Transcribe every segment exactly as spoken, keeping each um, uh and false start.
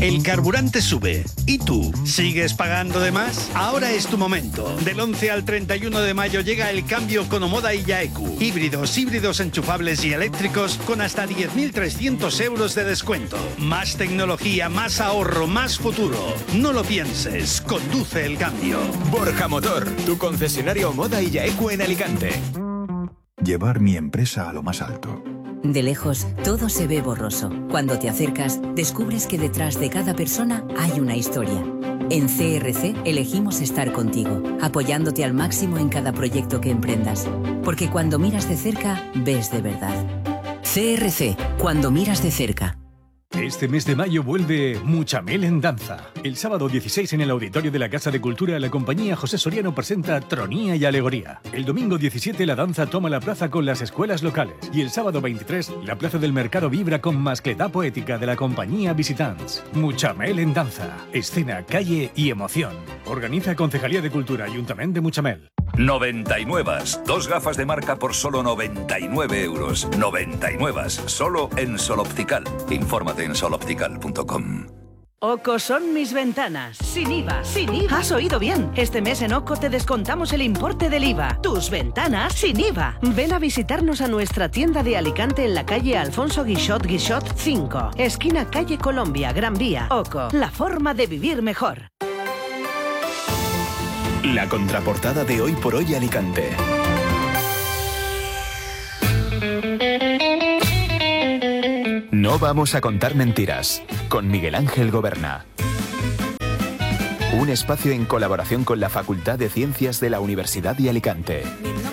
El carburante sube. ¿Y tú? ¿Sigues pagando de más? Ahora es tu momento. Del once al treinta y uno de mayo llega el cambio con Omoda y Yaeku. Híbridos, híbridos enchufables y eléctricos con hasta diez mil trescientos euros de descuento. Más tecnología, más ahorro, más futuro. No lo pienses. Conduce el cambio. Borja Motor, tu concesionario Omoda y Yaeku en Alicante. Llevar mi empresa a lo más alto. De lejos, todo se ve borroso. Cuando te acercas, descubres que detrás de cada persona hay una historia. En C R C elegimos estar contigo, apoyándote al máximo en cada proyecto que emprendas. Porque cuando miras de cerca, ves de verdad. C R C, cuando miras de cerca. Este mes de mayo vuelve Muchamel en danza. El sábado dieciséis en el auditorio de la Casa de Cultura, la compañía José Soriano presenta Tronía y Alegoría. El domingo diecisiete la danza toma la plaza con las escuelas locales. Y el sábado veintitrés la plaza del mercado vibra con mascletá poética de la compañía Visitants. Muchamel en danza. Escena, calle y emoción. Organiza Concejalía de Cultura, Ayuntamiento de Muchamel. noventa y nueve. Dos gafas de marca por solo noventa y nueve euros. noventa y nueve. Solo en Sol Optical. Infórmate en sol optical punto com. OCO son mis ventanas, sin I V A, sin I V A. Has oído bien. Este mes en OCO te descontamos el importe del I V A. Tus ventanas sin I V A. Ven a visitarnos a nuestra tienda de Alicante en la calle Alfonso Guixot Guixot cinco, esquina calle Colombia, Gran Vía. OCO, la forma de vivir mejor. La contraportada de Hoy por Hoy Alicante. No vamos a contar mentiras, con Miguel Ángel Goberna. Un espacio en colaboración con la Facultad de Ciencias de la Universidad de Alicante.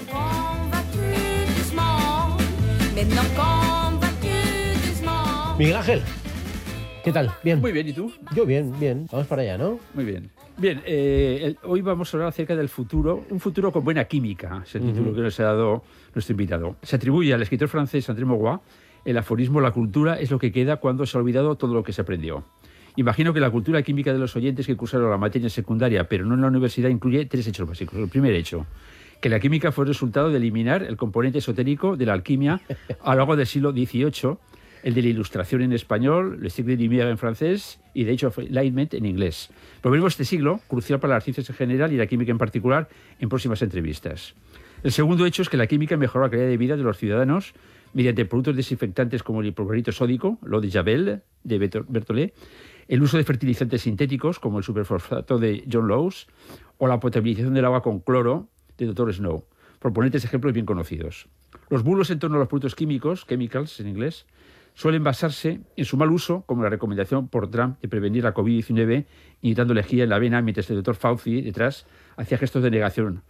Miguel Ángel, ¿qué tal? ¿Bien? Muy bien, ¿y tú? Yo bien, bien. Vamos para allá, ¿no? Muy bien. Bien, eh, el, hoy vamos a hablar acerca del futuro, un futuro con buena química, es el uh-huh. título que nos ha dado nuestro invitado. Se atribuye al escritor francés André Maurois el aforismo «La cultura es lo que queda cuando se ha olvidado todo lo que se aprendió». Imagino que la cultura química de los oyentes que cursaron la materia secundaria, pero no en la universidad, incluye tres hechos básicos. El primer hecho, que la química fue el resultado de eliminar el componente esotérico de la alquimia a lo largo del siglo dieciocho, el de la ilustración en español, le siècle des Lumières en francés y, de hecho, Enlightenment en inglés. Proveremos este siglo, crucial para las ciencias en general y la química en particular, en próximas entrevistas. El segundo hecho es que la química mejoró la calidad de vida de los ciudadanos mediante productos desinfectantes como el hipoclorito sódico, l'eau de Javel, de Berthollet, el uso de fertilizantes sintéticos como el superfosfato de John Lowes o la potabilización del agua con cloro de doctor Snow, por ponerte ejemplos bien conocidos. Los bulos en torno a los productos químicos, chemicals en inglés, suelen basarse en su mal uso, como la recomendación por Trump de prevenir la covid diecinueve inyectando lejía en la vena mientras el doctor Fauci, detrás, hacía gestos de negación.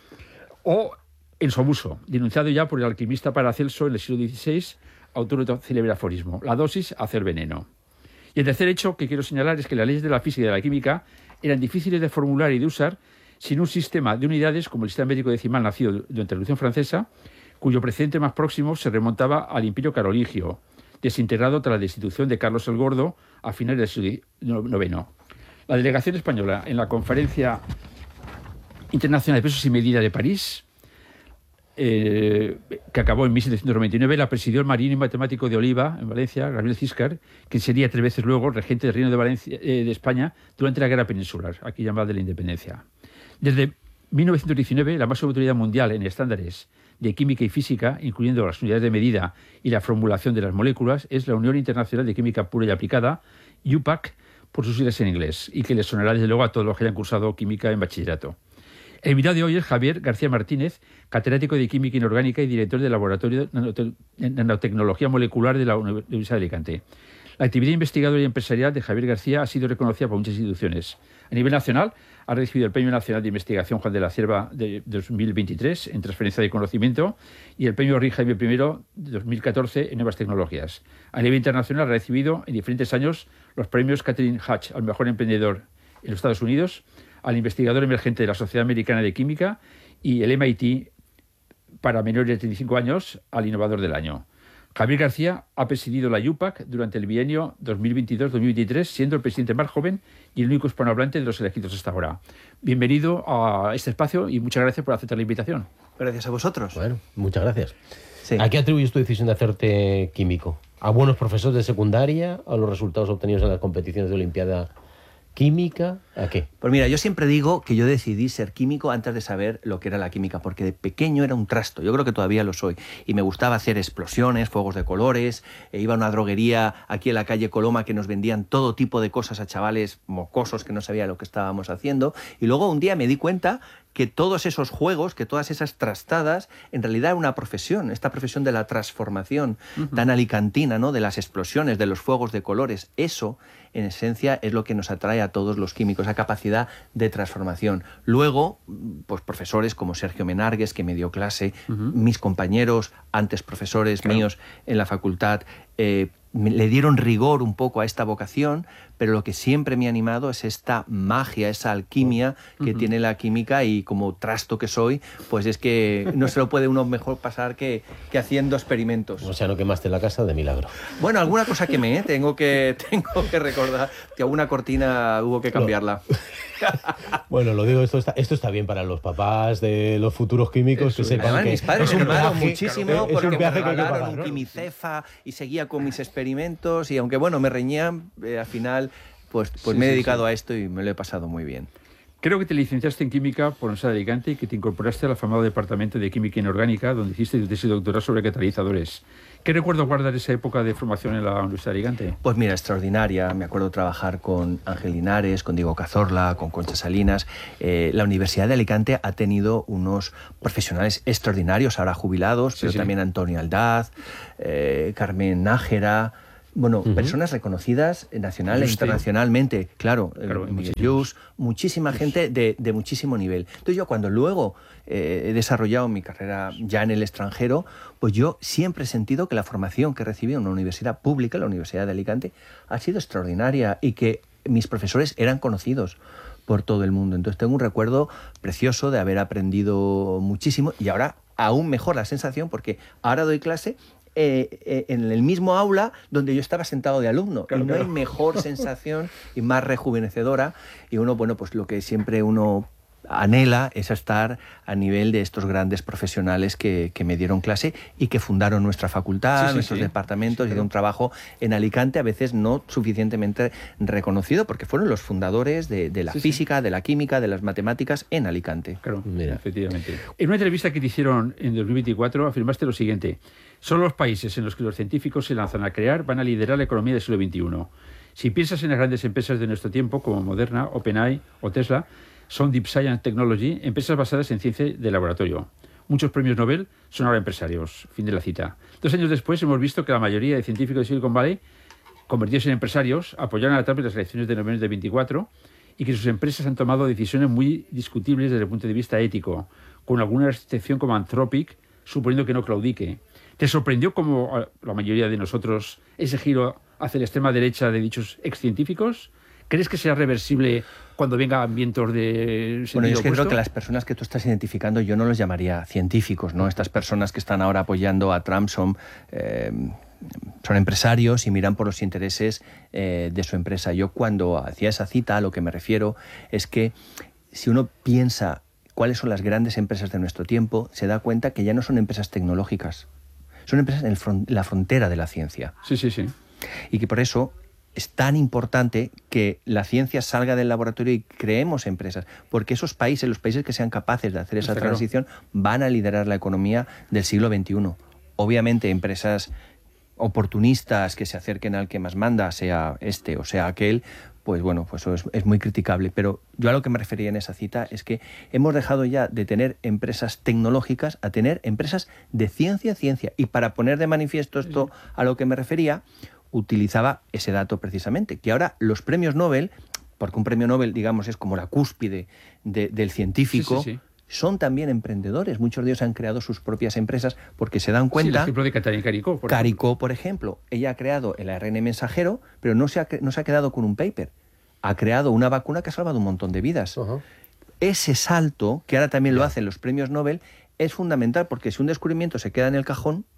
O en su abuso, denunciado ya por el alquimista Paracelso en el siglo dieciséis, autor de otro célebre aforismo: la dosis hace el veneno. Y el tercer hecho que quiero señalar es que las leyes de la física y de la química eran difíciles de formular y de usar sin un sistema de unidades como el sistema métrico decimal nacido durante la Revolución Francesa, cuyo precedente más próximo se remontaba al Imperio Carolingio, desintegrado tras la destitución de Carlos el Gordo a finales del siglo noveno. La delegación española en la Conferencia Internacional de Pesos y Medidas de París, eh, que acabó en mil setecientos noventa y nueve, la presidió el marino y matemático de Oliva, en Valencia, Gabriel Ciscar, que sería tres veces luego regente del Reino de, Valencia, eh, de España durante la Guerra Peninsular, aquí llamada de la Independencia. Desde mil novecientos diecinueve, la máxima autoridad mundial en estándares de química y física, incluyendo las unidades de medida y la formulación de las moléculas, es la Unión Internacional de Química Pura y Aplicada, U P A C, por sus siglas en inglés, y que les sonará desde luego a todos los que hayan cursado química en bachillerato. El invitado de hoy es Javier García Martínez, catedrático de Química Inorgánica y director del Laboratorio de Nanotecnología Molecular de la Universidad de Alicante. La actividad investigadora y empresarial de Javier García ha sido reconocida por muchas instituciones. A nivel nacional, ha recibido el Premio Nacional de Investigación Juan de la Cierva de dos mil veintitrés en Transferencia de Conocimiento y el Premio Rey Jaime primero de dos mil catorce en Nuevas Tecnologías. A nivel internacional, ha recibido en diferentes años los premios Catherine Hatch al Mejor Emprendedor en los Estados Unidos, al Investigador Emergente de la Sociedad Americana de Química y el M I T para menores de treinta y cinco años al Innovador del Año. Javier García ha presidido la U P A C durante el bienio dos mil veintidós dos mil veintitrés, siendo el presidente más joven y el único hispanohablante de los elegidos hasta ahora. Bienvenido a este espacio y muchas gracias por aceptar la invitación. Gracias a vosotros. Bueno, muchas gracias. Sí. ¿A qué atribuyes tu decisión de hacerte químico? ¿A buenos profesores de secundaria? ¿A los resultados obtenidos en las competiciones de Olimpiada Química? ¿A qué? Pues mira, yo siempre digo que yo decidí ser químico antes de saber lo que era la química, porque de pequeño era un trasto, yo creo que todavía lo soy, y me gustaba hacer explosiones, fuegos de colores, e iba a una droguería aquí en la calle Coloma que nos vendían todo tipo de cosas a chavales mocosos que no sabían lo que estábamos haciendo, y luego un día me di cuenta que todos esos juegos, que todas esas trastadas, en realidad era una profesión, esta profesión de la transformación uh-huh. tan alicantina, ¿no? De las explosiones, de los fuegos de colores. Eso, en esencia, es lo que nos atrae a todos los químicos, esa capacidad de transformación. Luego, pues profesores como Sergio Menargues, que me dio clase, uh-huh. mis compañeros, antes profesores claro. míos en la facultad, eh, le dieron rigor un poco a esta vocación, pero lo que siempre me ha animado es esta magia, esa alquimia que uh-huh. tiene la química, y como trasto que soy, pues es que no se lo puede uno mejor pasar que, que haciendo experimentos. O sea, no quemaste la casa de milagro. Bueno, alguna cosa quemé, ¿eh? tengo que tengo que recordar que alguna cortina hubo que cambiarla. No. Bueno, lo digo, esto está, esto está bien para los papás de los futuros químicos, que sepan además, que mis padres es un me viaje, muchísimo claro, porque es un viaje me que hay que regalaron pagar, ¿no? un quimicefa y seguía con mis experimentos, y aunque bueno, me reñían, eh, al final pues, pues sí, me he sí, dedicado sí. a esto y me lo he pasado muy bien. Creo que te licenciaste en Química por la Universidad de Alicante y que te incorporaste al afamado Departamento de Química Inorgánica, donde hiciste tu tesis doctoral sobre catalizadores. ¿Qué recuerdo guardar esa época de formación en la Universidad de Alicante? Pues mira, extraordinaria. Me acuerdo trabajar con Ángel Linares, con Diego Cazorla, con Concha Salinas. Eh, la Universidad de Alicante ha tenido unos profesionales extraordinarios, ahora jubilados, sí, pero sí. también Antonio Aldaz, eh, Carmen Nájera... Bueno, uh-huh. personas reconocidas nacional e internacionalmente, claro, claro Miguel Yus, muchísima gente de, de muchísimo nivel. Entonces yo cuando luego eh, he desarrollado mi carrera ya en el extranjero, pues yo siempre he sentido que la formación que recibí en una universidad pública, la Universidad de Alicante, ha sido extraordinaria y que mis profesores eran conocidos por todo el mundo. Entonces tengo un recuerdo precioso de haber aprendido muchísimo, y ahora aún mejor la sensación, porque ahora doy clase Eh, eh, en el mismo aula donde yo estaba sentado de alumno. Claro, y no claro. hay mejor sensación y más rejuvenecedora. Y uno, bueno, pues lo que siempre uno anhela es estar a nivel de estos grandes profesionales que, que me dieron clase y que fundaron nuestra facultad, sí, sí, nuestros sí. departamentos, sí, claro. y de un trabajo en Alicante a veces no suficientemente reconocido, porque fueron los fundadores de, de la sí, física, sí. de la química, de las matemáticas en Alicante. Claro, mira, efectivamente. En una entrevista que te hicieron en dos mil veinticuatro afirmaste lo siguiente: solo los países en los que los científicos se lanzan a crear van a liderar la economía del siglo veintiuno. Si piensas en las grandes empresas de nuestro tiempo, como Moderna, OpenAI o Tesla, son Deep Science Technology, empresas basadas en ciencia de laboratorio. Muchos premios Nobel son ahora empresarios. Fin de la cita. Dos años después hemos visto que la mayoría de científicos de Silicon Valley, convertidos en empresarios, apoyaron a Trump en las elecciones de noviembre de veinticuatro, y que sus empresas han tomado decisiones muy discutibles desde el punto de vista ético, con alguna excepción como Anthropic, suponiendo que no claudique. ¿Te sorprendió, como a la mayoría de nosotros, ese giro hacia la extrema derecha de dichos excientíficos? ¿Crees que sea reversible cuando vengan vientos de sentido Bueno, yo es que opuesto? creo que las personas que tú estás identificando yo no los llamaría científicos, ¿no? Estas personas que están ahora apoyando a Trump son, eh, son empresarios y miran por los intereses eh, de su empresa. Yo cuando hacía esa cita a lo que me refiero es que si uno piensa cuáles son las grandes empresas de nuestro tiempo, se da cuenta que ya no son empresas tecnológicas, son empresas en el front, la frontera de la ciencia. Sí, sí, sí. Y que por eso es tan importante que la ciencia salga del laboratorio y creemos empresas, porque esos países, los países que sean capaces de hacer esa Está transición, claro. van a liderar la economía del siglo veintiuno. Obviamente, empresas oportunistas que se acerquen al que más manda, sea este o sea aquel, pues bueno, pues eso es, es muy criticable. Pero yo a lo que me refería en esa cita es que hemos dejado ya de tener empresas tecnológicas a tener empresas de ciencia, ciencia. Y para poner de manifiesto esto a lo que me refería, utilizaba ese dato precisamente, que ahora los premios Nobel, porque un premio Nobel, digamos, es como la cúspide de, del científico, sí, sí, sí. son también emprendedores. Muchos de ellos han creado sus propias empresas porque se dan cuenta... Sí, el ejemplo de Katalin Karikó, por Karikó, ejemplo. por ejemplo. Ella ha creado el A R N mensajero, pero no se ha, no se ha quedado con un paper. Ha creado una vacuna que ha salvado un montón de vidas. Uh-huh. Ese salto, que ahora también yeah. lo hacen los premios Nobel, es fundamental, porque si un descubrimiento se queda en el cajón,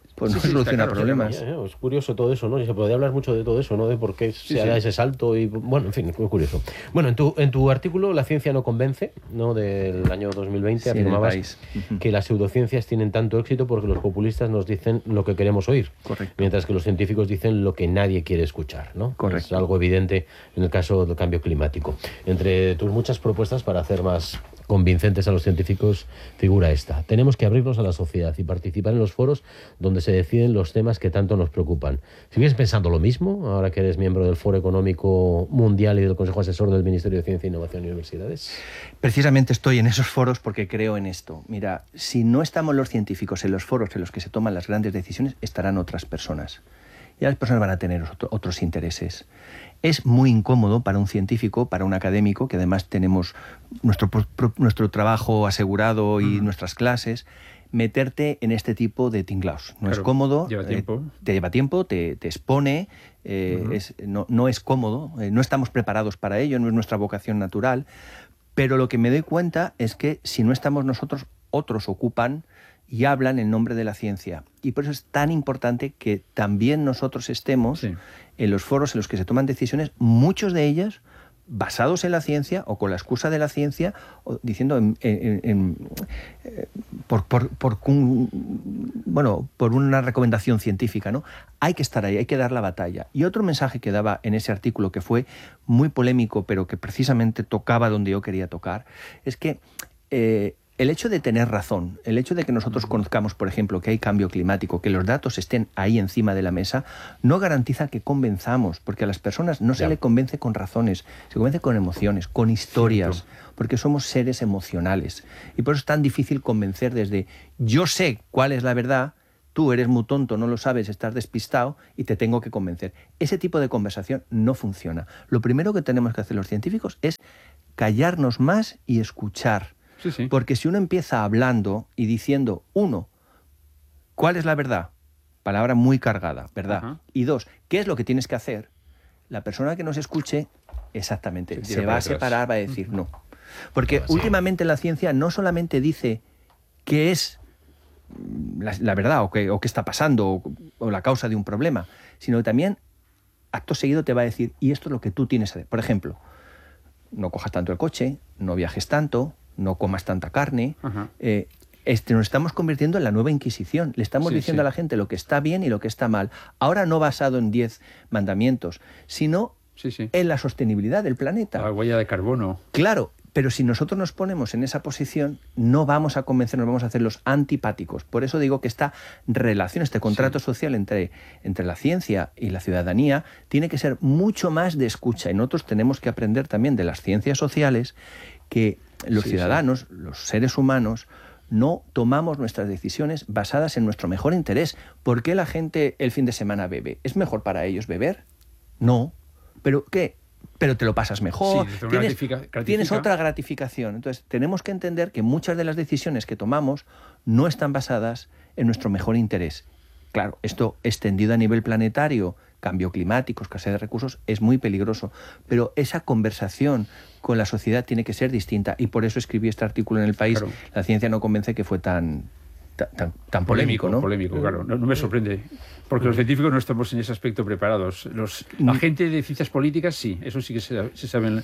pues Sí, no sí, soluciona está claro, problemas. Ya, ya, es curioso todo eso, ¿no? Y se podría hablar mucho de todo eso, ¿no? De por qué Sí, se sí. da ese salto y... Bueno, en fin, es muy curioso. Bueno, en tu, en tu artículo La ciencia no convence, ¿no? Del año dos mil veinte, Sí, del afirmabas país. que las pseudociencias tienen tanto éxito porque los populistas nos dicen lo que queremos oír. Correcto. Mientras que los científicos dicen lo que nadie quiere escuchar, ¿no? Correcto. Es algo evidente en el caso del cambio climático. Entre tus muchas propuestas para hacer más convincentes a los científicos figura esta: tenemos que abrirnos a la sociedad y participar en los foros donde se deciden los temas que tanto nos preocupan. ¿Sigues pensando lo mismo ahora que eres miembro del Foro Económico Mundial y del Consejo Asesor del Ministerio de Ciencia, Innovación y Universidades? Precisamente estoy en esos foros porque creo en esto. Mira, si no estamos los científicos en los foros en los que se toman las grandes decisiones, estarán otras personas. Y las personas van a tener otro, otros intereses. Es muy incómodo para un científico, para un académico, que además tenemos nuestro, pro, nuestro trabajo asegurado y mm. nuestras clases, meterte en este tipo de tinglaos. No claro, es cómodo, lleva tiempo. Eh, te lleva tiempo, te, te expone, eh, uh-huh. es, no, no es cómodo, eh, no estamos preparados para ello, no es nuestra vocación natural, pero lo que me doy cuenta es que si no estamos nosotros, otros ocupan y hablan en nombre de la ciencia. Y por eso es tan importante que también nosotros estemos sí. en los foros en los que se toman decisiones, muchos de ellas basados en la ciencia o con la excusa de la ciencia, o diciendo en, en, en, eh, por, por, por, un, bueno, por una recomendación científica, ¿no? Hay que estar ahí, hay que dar la batalla. Y otro mensaje que daba en ese artículo, que fue muy polémico, pero que precisamente tocaba donde yo quería tocar, es que eh, el hecho de tener razón, el hecho de que nosotros conozcamos, por ejemplo, que hay cambio climático, que los datos estén ahí encima de la mesa, no garantiza que convenzamos, porque a las personas no se ya. le convence con razones, se convence con emociones, con historias, Cierto. porque somos seres emocionales. Y por eso es tan difícil convencer desde yo sé cuál es la verdad, tú eres muy tonto, no lo sabes, estás despistado y te tengo que convencer. Ese tipo de conversación no funciona. Lo primero que tenemos que hacer los científicos es callarnos más y escuchar. Sí, sí. Porque si uno empieza hablando y diciendo, uno, ¿cuál es la verdad? Palabra muy cargada, ¿verdad? Ajá. Y dos, ¿qué es lo que tienes que hacer? La persona que nos escuche, exactamente, se, se va a separar, va a decir no. Porque sí. últimamente la ciencia no solamente dice qué es la, la verdad o qué, o qué está pasando o, o la causa de un problema, sino que también, acto seguido, te va a decir, y esto es lo que tú tienes que hacer. Por ejemplo, no cojas tanto el coche, no viajes tanto, no comas tanta carne. Eh, este, nos estamos convirtiendo en la nueva Inquisición. Le estamos sí, diciendo sí. a la gente lo que está bien y lo que está mal. Ahora no basado en diez mandamientos, sino sí, sí. en la sostenibilidad del planeta. La huella de carbono. Claro, pero si nosotros nos ponemos en esa posición, no vamos a convencernos, vamos a hacer los antipáticos. Por eso digo que esta relación, este contrato sí. social entre, entre la ciencia y la ciudadanía tiene que ser mucho más de escucha. Y nosotros tenemos que aprender también de las ciencias sociales que los sí, ciudadanos, sí. los seres humanos, no tomamos nuestras decisiones basadas en nuestro mejor interés. ¿Por qué la gente el fin de semana bebe? ¿Es mejor para ellos beber? No. ¿Pero qué? Pero te lo pasas mejor. Sí, ¿Tienes, gratifica. tienes otra gratificación. Entonces, tenemos que entender que muchas de las decisiones que tomamos no están basadas en nuestro mejor interés. Claro, esto extendido a nivel planetario, cambio climático, escasez de recursos, es muy peligroso. Pero esa conversación con la sociedad tiene que ser distinta. Y por eso escribí este artículo en El País. Claro. La ciencia no convence, que fue tan, tan, tan polémico, polémico, ¿no? Polémico, claro. No, no me sorprende. Porque los científicos no estamos en ese aspecto preparados. Los, la gente de ciencias políticas, sí. Eso sí que se, se sabe.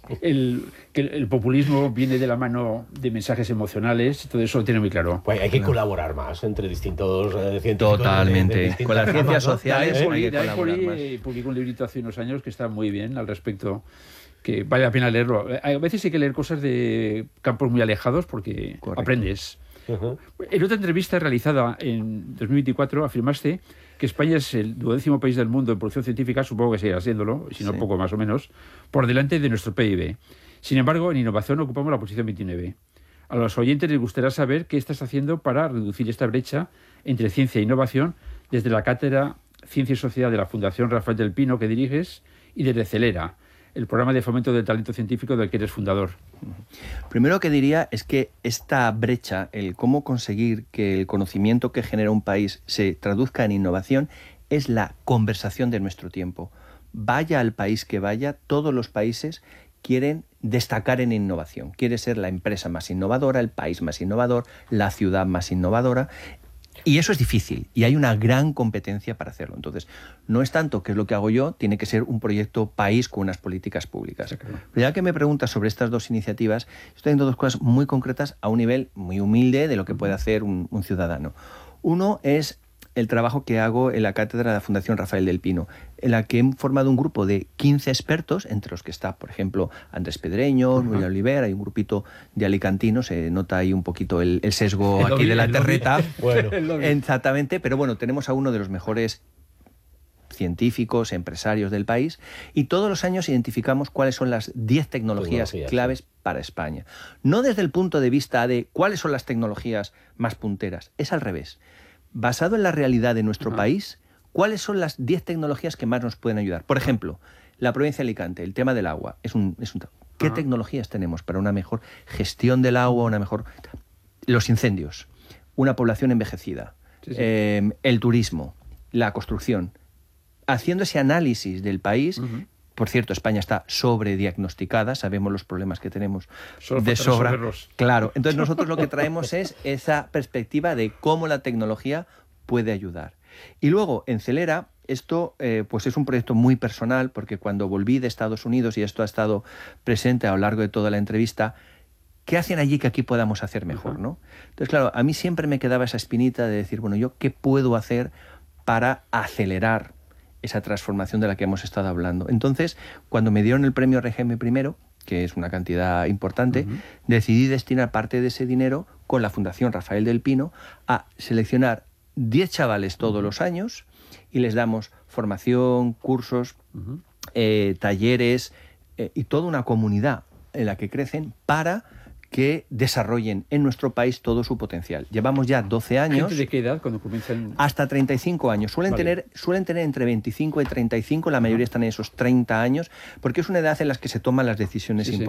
El, que el populismo viene de la mano de mensajes emocionales. Todo eso lo tiene muy claro. Pues hay que claro. colaborar más entre distintos eh, científicos. Totalmente. De, de con las ciencias sociales ¿eh? hay que David colaborar Poli, más. Publicó un librito hace unos años que está muy bien al respecto, que vale la pena leerlo. A veces hay que leer cosas de campos muy alejados porque Correcto. aprendes. Uh-huh. En otra entrevista realizada en dos mil veinticuatro afirmaste que España es el duodécimo país del mundo en producción científica, supongo que seguirá siéndolo, si no sí. poco más o menos, por delante de nuestro P I B. Sin embargo, en innovación ocupamos la posición veintinueve. A los oyentes les gustaría saber qué estás haciendo para reducir esta brecha entre ciencia e innovación desde la cátedra Ciencia y Sociedad de la Fundación Rafael del Pino, que diriges, y desde Celera, el programa de fomento del talento científico del que eres fundador. Primero que diría es que esta brecha, el cómo conseguir que el conocimiento que genera un país se traduzca en innovación, es la conversación de nuestro tiempo. Vaya al país que vaya, todos los países quieren destacar en innovación. Quiere ser la empresa más innovadora, el país más innovador, la ciudad más innovadora. Y eso es difícil, y hay una gran competencia para hacerlo. Entonces, no es tanto que es lo que hago yo, tiene que ser un proyecto país con unas políticas públicas. Sí, claro. Pero ya que me preguntas sobre estas dos iniciativas, estoy haciendo dos cosas muy concretas a un nivel muy humilde de lo que puede hacer un, un ciudadano. Uno es el trabajo que hago en la cátedra de la Fundación Rafael del Pino, en la que he formado un grupo de quince expertos, entre los que está, por ejemplo, Andrés Pedreño, uh-huh. Nuria Oliver, hay un grupito de alicantinos, se nota ahí un poquito el, el sesgo el aquí vi, de la terreta. Bueno. Exactamente, pero bueno, tenemos a uno de los mejores científicos, empresarios del país, y todos los años identificamos cuáles son las diez tecnologías, tecnologías claves sí. para España. No desde el punto de vista de cuáles son las tecnologías más punteras, es al revés. Basado en la realidad de nuestro uh-huh. país, ¿cuáles son las diez tecnologías que más nos pueden ayudar? Por ejemplo, la provincia de Alicante, el tema del agua. Es un, es un, ¿Qué uh-huh. tecnologías tenemos para una mejor gestión del agua, una mejor... Los incendios, una población envejecida, sí, sí. Eh, el turismo, la construcción. Haciendo ese análisis del país... Uh-huh. Por cierto, España está sobrediagnosticada, sabemos los problemas que tenemos Solo de sobra. Claro, entonces nosotros lo que traemos es esa perspectiva de cómo la tecnología puede ayudar. Y luego, en Celera, esto eh, pues es un proyecto muy personal, porque cuando volví de Estados Unidos, y esto ha estado presente a lo largo de toda la entrevista, ¿qué hacen allí que aquí podamos hacer mejor, ¿no? Entonces, claro, a mí siempre me quedaba esa espinita de decir, bueno, ¿yo qué puedo hacer para acelerar esa transformación de la que hemos estado hablando? Entonces, cuando me dieron el premio R G M primero, que es una cantidad importante, uh-huh. decidí destinar parte de ese dinero con la Fundación Rafael del Pino a seleccionar diez chavales todos uh-huh. los años, y les damos formación, cursos, uh-huh. eh, talleres eh, y toda una comunidad en la que crecen para que desarrollen en nuestro país todo su potencial. Llevamos ya doce años. ¿Gente de qué edad cuando comienzan? Hasta treinta y cinco años. Suelen, vale. tener, suelen tener entre veinticinco y treinta y cinco, la mayoría están en esos treinta años, porque es una edad en la que se toman las decisiones sí, importantes.